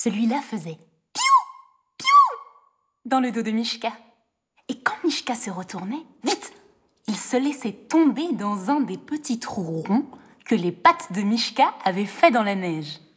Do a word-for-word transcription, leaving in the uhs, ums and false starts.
Celui-là faisait « piou, piou » dans le dos de Mishka. Et quand Mishka se retournait, vite, il se laissait tomber dans un des petits trous ronds que les pattes de Mishka avaient fait dans la neige.